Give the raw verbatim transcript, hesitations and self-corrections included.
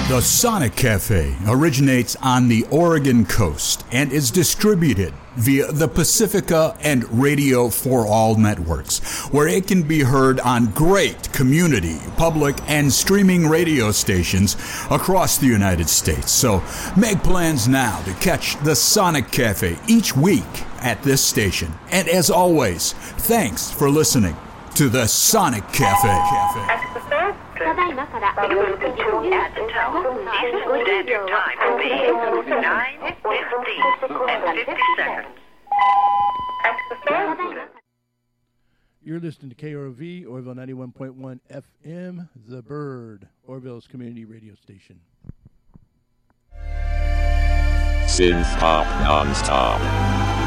The Sonic Cafe originates on the Oregon coast and is distributed via the Pacifica and Radio for All networks, where it can be heard on great community, public, and streaming radio stations across the United States. So make plans now to catch the Sonic Cafe each week at this station. And as always, thanks for listening to the Sonic Cafe. Cafe. ただいまからStandard time will be nine fifteen and fifty seconds. You're listening to K R O V, Orville ninety-one point one F M, The Bird, Orville's community radio station. Synth Pop Non-Stop.